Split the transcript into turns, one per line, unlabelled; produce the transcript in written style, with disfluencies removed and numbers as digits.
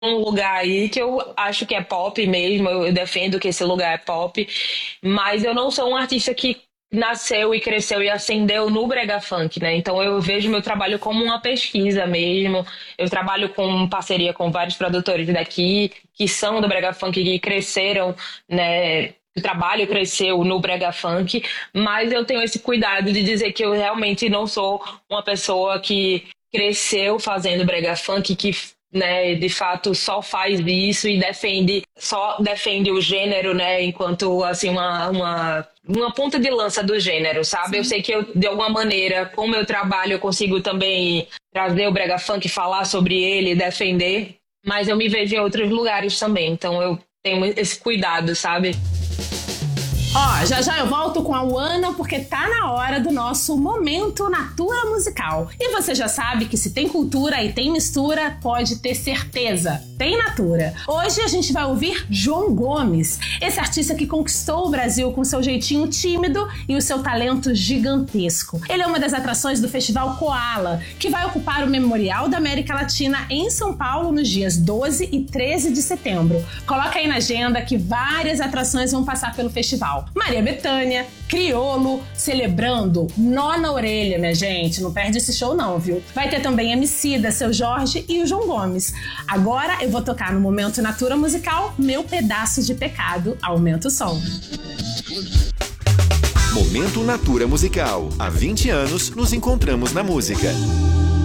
um lugar aí que eu acho que é pop mesmo, eu defendo que esse lugar é pop, mas eu não sou um artista que nasceu e cresceu e ascendeu no brega funk, né? Então eu vejo meu trabalho como uma pesquisa mesmo. Eu trabalho com parceria com vários produtores daqui que são do brega funk e cresceram, né? O trabalho cresceu no brega funk, mas eu tenho esse cuidado de dizer que eu realmente não sou uma pessoa que cresceu fazendo brega funk, que, né, de fato só faz isso e só defende o gênero, né, enquanto assim uma ponta de lança do gênero, sabe? Eu sei que eu, de alguma maneira, com o meu trabalho, eu consigo também trazer o brega funk, falar sobre ele, defender, mas eu me vejo em outros lugares também, então eu tenho esse cuidado, sabe?
Ó, já já eu volto com a Uana porque tá na hora do nosso momento Natura Musical. E você já sabe que se tem cultura e tem mistura, pode ter certeza, tem Natura. Hoje a gente vai ouvir João Gomes, esse artista que conquistou o Brasil com seu jeitinho tímido e o seu talento gigantesco. Ele é uma das atrações do Festival Koala, que vai ocupar o Memorial da América Latina em São Paulo nos dias 12 e 13 de setembro. Coloca aí na agenda que várias atrações vão passar pelo festival. Maria Bethânia, Criolo, Celebrando, Nó na Orelha, minha gente. Não perde esse show não, viu? Vai ter também Emicida, Seu Jorge e o João Gomes. Agora eu vou tocar no Momento Natura Musical Meu Pedaço de Pecado. Aumenta o som.
Momento Natura Musical. Há 20 anos nos encontramos na música.